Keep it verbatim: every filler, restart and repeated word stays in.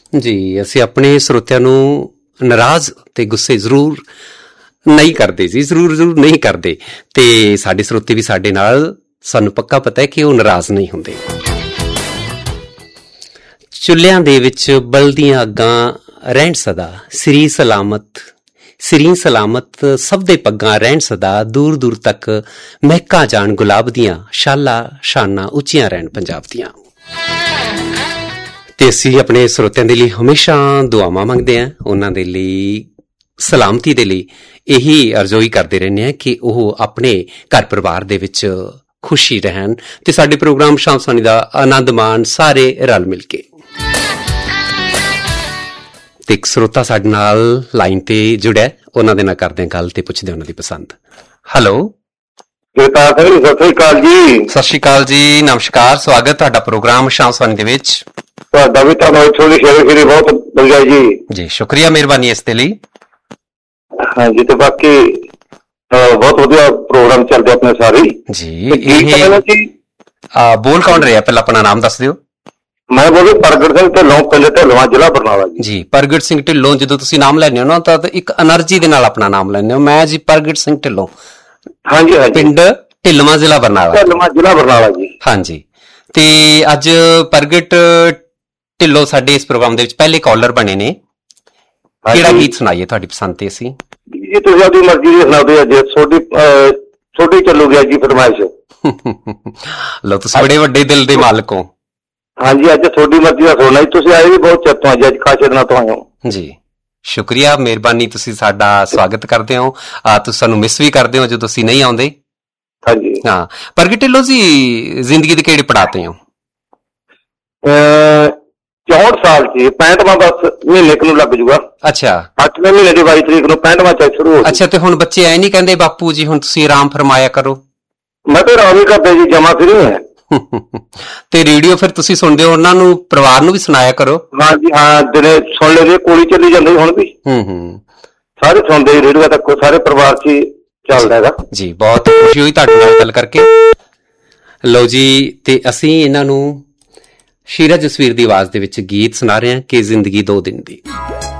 ਜੀ ਅਸੀਂ ਆਪਣੇ ਸਰੋਤਿਆਂ ਨੂੰ ਨਾਰਾਜ਼ ਤੇ ਗੁੱਸੇ ਜ਼ਰੂਰ ਨਹੀਂ ਕਰਦੇ ਜੀ, ਜ਼ਰੂਰ ਜ਼ਰੂਰ ਨਹੀਂ ਕਰਦੇ, ਤੇ ਸਾਡੇ ਸਰੋਤੇ ਵੀ ਸਾਡੇ ਨਾਲ ਸਾਨੂੰ ਪੱਕਾ ਪਤਾ ਹੈ ਕਿ ਉਹ ਨਾਰਾਜ਼ ਨਹੀਂ ਹੁੰਦੇ। ਚੁੱਲ੍ਹਿਆਂ ਦੇ ਵਿੱਚ ਬਲਦੀਆਂ ਅੱਗਾਂ ਰਹਿਣ ਸਦਾ, ਸ੍ਰੀ ਸਲਾਮਤ ਸ੍ਰੀ ਸਲਾਮਤ ਸਭ ਦੇ ਪੱਗਾਂ ਰਹਿਣ ਸਦਾ, ਦੂਰ ਦੂਰ ਤੱਕ ਮਹਿਕਾਂ ਜਾਣ ਗੁਲਾਬ ਦੀਆਂ, ਸ਼ਾਲਾ ਸ਼ਾਨਾਂ ਉੱਚੀਆਂ ਰਹਿਣ ਪੰਜਾਬ ਦੀਆਂ। ਤੇ ਅਸੀਂ ਆਪਣੇ ਸਰੋਤਿਆਂ ਦੇ ਲਈ ਹਮੇਸ਼ਾ ਦੁਆਵਾਂ ਮੰਗਦੇ ਹਾਂ, ਉਹਨਾਂ ਦੇ ਲਈ ਸਲਾਮਤੀ ਦੇ ਲਈ ਇਹੀ ਅਰਜ਼ੋਈ ਕਰਦੇ ਰਹਿੰਦੇ ਹਾਂ ਕਿ ਉਹ ਆਪਣੇ ਘਰ ਪਰਿਵਾਰ ਦੇ ਵਿੱਚ ਖੁਸ਼ੀ ਰਹਿਣ ਤੇ ਸਾਡੇ ਪ੍ਰੋਗਰਾਮ ਸ਼ਾਮ ਸਵਾਨੀ ਦਾ ਆਨੰਦ ਮਾਣ ਸਾਰੇ ਰਲ ਮਿਲ ਕੇ। ਤੇ ਇੱਕ ਸਰੋਤਾ ਸਾਡੇ ਨਾਲ ਲਾਈਨ ਤੇ ਜੁੜਿਆ, ਉਹਨਾਂ ਦੇ ਨਾਲ ਕਰਦੇ ਹਾਂ ਗੱਲ ਤੇ ਪੁੱਛਦੇ ਉਹਨਾਂ ਦੀ ਪਸੰਦ। ਹੈਲੋ, ਸਤਿ ਸ੍ਰੀ ਅਕਾਲ ਜੀ। ਸਤਿ ਸ਼੍ਰੀ ਅਕਾਲ ਜੀ, ਨਮਸਕਾਰ, ਸਵਾਗਤ ਤੁਹਾਡਾ ਪ੍ਰੋਗਰਾਮ ਸ਼ਾਮ ਸਵਾਨੀ ਦੇ ਵਿੱਚ। ਤੁਹਾਡਾ ਵੀ ਤੁਹਾਨੂੰ ਛੋਟੀ ਸ਼ੇਰੇ ਸ਼ੇਰੀ ਬਹੁਤ ਵਧੀਆ ਜੀ। ਜੀ ਸ਼ੁਕਰੀਆ, ਮਿਹਰਬਾਨੀ ਇਸ ਦੇ ਲਈ। ਹਾਂਜੀ, ਤੇ ਬਾਕੀ ਬਹੁਤ ਵਧੀਆ ਪ੍ਰੋਗਰਾਮ ਚੱਲਦੇ ਆਪਣੇ ਸਾਰੇ ਜੀ। ਇਹ ਬੋਲ ਕੌਣ ਰਿਹਾ, ਪਹਿਲਾਂ ਆਪਣਾ ਨਾਮ ਦੱਸ ਦਿਓ। ਮੈਂ ਬੋਲ ਪ੍ਰਗਟ ਸਿੰਘ ਢਿੱਲੋਂ, ਪਿੰਡ ਢਿੱਲੋਂ, ਜ਼ਿਲ੍ਹਾ ਬਰਨਾਲਾ ਜੀ। ਪ੍ਰਗਟ ਸਿੰਘ ਢਿੱਲੋਂ, ਜਦੋਂ ਤੁਸੀਂ ਨਾਮ ਲੈਂਦੇ ਹੋ ਨਾ ਤਾਂ ਇੱਕ ਐਨਰਜੀ ਦੇ ਨਾਲ ਆਪਣਾ ਨਾਮ ਲੈਂਦੇ ਹੋ। ਮੈਂ ਜੀ ਪ੍ਰਗਟ ਸਿੰਘ ਢਿੱਲੋਂ, ਹਾਂਜੀ ਹਾਂਜੀ, ਪਿੰਡ ਢਿੱਲਵਾਂ, ਜ਼ਿਲ੍ਹਾ ਬਰਨਾਲਾ। ਢਿੱਲਵਾਂ, ਜ਼ਿਲ੍ਹਾ ਬਰਨਾਲਾ ਜੀ। ਹਾਂਜੀ, ਤੇ ਅੱਜ ਪ੍ਰਗਟ ਢਿੱਲੋਂ ਸਾਡੇ ਇਸ ਪ੍ਰੋਗਰਾਮ ਦੇ ਵਿੱਚ ਪਹਿਲੇ ਕਾਲਰ ਬਣੇ ਨੇ। ਕਿਹੜਾ ਗੀਤ ਸੁਣਾਈਏ ਤੁਹਾਡੀ ਪਸੰਦ ਤੇ? ਅਸੀਂ ਜੀ ਤੁਸੀਂ ਆਪਣੀ ਮਰਜ਼ੀ ਦੀ ਸੁਣਾ ਦਿਓ, ਅੱਜ ਤੁਹਾਡੀ ਤੁਹਾਡੀ ਚੱਲੂਗੀ ਜੀ ਫਰਮਾਇਸ਼। ਲਓ, ਤੁਸੀਂ ਬੜੇ ਵੱਡੇ ਦਿਲ ਦੇ ਮਾਲਕ ਹੋ। ਹਾਂਜੀ, ਅੱਜ ਤੁਹਾਡੀ ਮਰਜ਼ੀ ਦਾ ਸੁਣਨਾ ਜੀ। ਤੁਸੀਂ ਆਏ ਵੀ ਬਹੁਤ ਚਿਰ ਤੋਂ, ਅੱਜ ਖਾਸੇ ਦਿਨਾਂ ਤੋਂ ਆਏ ਹੋ ਜੀ। ਸ਼ੁਕਰੀਆ, ਮਿਹਰਬਾਨੀ, ਤੁਸੀਂ ਸਾਡਾ ਸਵਾਗਤ ਕਰਦੇ ਹੋ। ਤੁਸੀਂ ਸਾਨੂੰ ਮਿਸ ਵੀ ਕਰਦੇ ਹੋ ਜਦੋਂ ਤੁਸੀਂ ਨਹੀਂ ਆਉਂਦੇ। ਹਾਂਜੀ ਹਾਂ, ਪ੍ਰਗਟ ਢਿੱਲੋਂ ਜੀ, ਜ਼ਿੰਦਗੀ ਦੇ ਕਿਹੜੇ ਪੜਾਅ ਤੇ ਹੋ? ਚੌਂਹਠ ਸਾਲ ਚ, ਪੈਂਹਠਵਾਂ ਬਸ ਮਹੀਨੇ ਕੁ ਨੂੰ ਲੱਗ ਜੂਗਾ। ਅੱਛਾ, ਅੱਠਵੇਂ ਮਹੀਨੇ ਦੀ ਬਾਈ ਤਰੀਕ ਨੂੰ ਪੈਂਹਠਵਾਂ ਚ ਸ਼ੁਰੂ ਹੋ। ਅੱਛਾ, ਤੇ ਹੁਣ ਬੱਚੇ ਐ ਨਹੀਂ ਕਹਿੰਦੇ ਬਾਪੂ ਜੀ ਹੁਣ ਤੁਸੀਂ ਆਰਾਮ ਫਰਮਾਇਆ ਕਰੋ? ਮੈਂ ਤਾਂ ਆਰਾਮ ਹੀ ਕਰਦੇ ਜੀ, ਜਮਾ ਫਰੀ ਹੈ। ਤੇ ਰੇਡੀਓ ਫਿਰ ਤੁਸੀਂ ਸੁਣਦੇ ਹੋ, ਉਹਨਾਂ ਨੂੰ, ਪਰਿਵਾਰ ਨੂੰ ਵੀ ਸੁਣਾਇਆ ਕਰੋ। ਹਾਂਜੀ ਹਾਂ, ਦਿਨੇ ਸੁਣ ਲੈ, ਕੋਲੀ ਚੱਲੀ ਜਾਂਦੀ ਹੁਣ ਵੀ। ਹੂੰ ਹੂੰ, ਸਾਰੇ ਸੁਣਦੇ ਰੇਡੀਓ ਤੱਕ, ਸਾਰੇ ਪਰਿਵਾਰ ਚ ਹੀ ਚੱਲਦਾ ਹੈਗਾ ਜੀ। ਬਹੁਤ ਖੁਸ਼ੀ ਹੋਈ ਤੁਹਾਡੇ ਨਾਲ ਗੱਲ ਕਰਕੇ। ਲਓ ਜੀ, ਤੇ ਅਸੀਂ ਇਹਨਾਂ ਨੂੰ ਸ਼ੀਰਾ ਜਸਵੀਰ ਦੀ ਆਵਾਜ਼ ਦੇ ਵਿੱਚ ਗੀਤ ਸੁਣਾ ਰਹੇ ਹਾਂ ਕਿ ਜ਼ਿੰਦਗੀ ਦੋ ਦਿਨ ਦੀ।